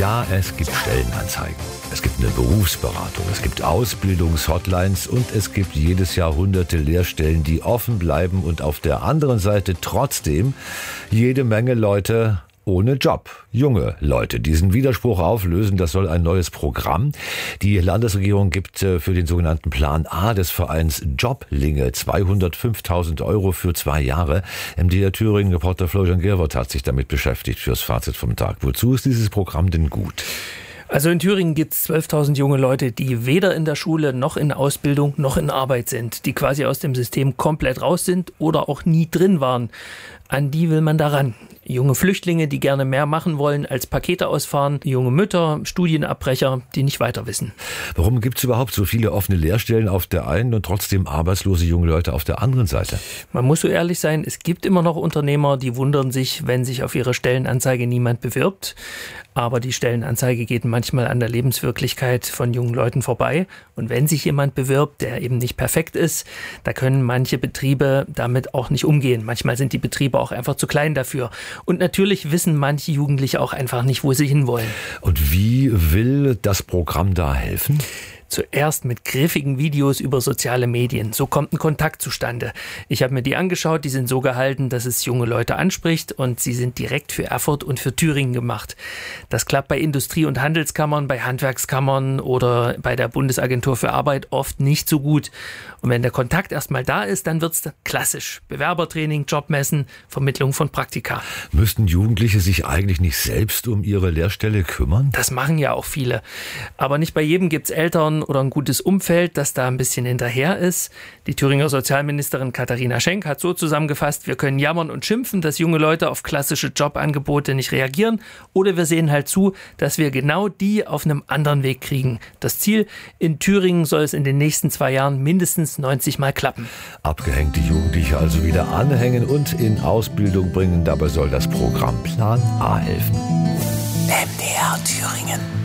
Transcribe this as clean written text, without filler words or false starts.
Ja, es gibt Stellenanzeigen. Es gibt eine Berufsberatung, es gibt Ausbildungshotlines und es gibt jedes Jahr hunderte Lehrstellen, die offen bleiben und auf der anderen Seite trotzdem jede Menge Leute ohne Job. Junge Leute. Diesen Widerspruch auflösen, das soll ein neues Programm. Die Landesregierung gibt für den sogenannten Plan A des Vereins Joblinge 205.000 € für 2 Jahre. MDR Thüringen-Reporter Florian Gerwert hat sich damit beschäftigt fürs Fazit vom Tag. Wozu ist dieses Programm denn gut? Also in Thüringen gibt es 12.000 junge Leute, die weder in der Schule noch in Ausbildung noch in Arbeit sind, die quasi aus dem System komplett raus sind oder auch nie drin waren. An die will man daran. Junge Flüchtlinge, die gerne mehr machen wollen als Pakete ausfahren, junge Mütter, Studienabbrecher, die nicht weiter wissen. Warum gibt es überhaupt so viele offene Lehrstellen auf der einen und trotzdem arbeitslose junge Leute auf der anderen Seite? Man muss so ehrlich sein, es gibt immer noch Unternehmer, die wundern sich, wenn sich auf ihre Stellenanzeige niemand bewirbt. Aber die Stellenanzeige geht manchmal an der Lebenswirklichkeit von jungen Leuten vorbei. Und wenn sich jemand bewirbt, der eben nicht perfekt ist, da können manche Betriebe damit auch nicht umgehen. Manchmal sind die Betriebe auch einfach zu klein dafür. Und natürlich wissen manche Jugendliche auch einfach nicht, wo sie hinwollen. Und wie will das Programm da helfen? Zuerst mit griffigen Videos über soziale Medien. So kommt ein Kontakt zustande. Ich habe mir die angeschaut, die sind so gehalten, dass es junge Leute anspricht und sie sind direkt für Erfurt und für Thüringen gemacht. Das klappt bei Industrie- und Handelskammern, bei Handwerkskammern oder bei der Bundesagentur für Arbeit oft nicht so gut. Und wenn der Kontakt erstmal da ist, dann wird's klassisch. Bewerbertraining, Jobmessen, Vermittlung von Praktika. Müssten Jugendliche sich eigentlich nicht selbst um ihre Lehrstelle kümmern? Das machen ja auch viele. Aber nicht bei jedem gibt's Eltern oder ein gutes Umfeld, das da ein bisschen hinterher ist. Die Thüringer Sozialministerin Katharina Schenk hat so zusammengefasst: Wir können jammern und schimpfen, dass junge Leute auf klassische Jobangebote nicht reagieren, oder wir sehen halt zu, dass wir genau die auf einem anderen Weg kriegen. Das Ziel: In Thüringen soll es in den nächsten 2 Jahren mindestens 90 Mal klappen. Abgehängte Jugendliche also wieder anhängen und in Ausbildung bringen. Dabei soll das Programm Plan A helfen. MDR Thüringen.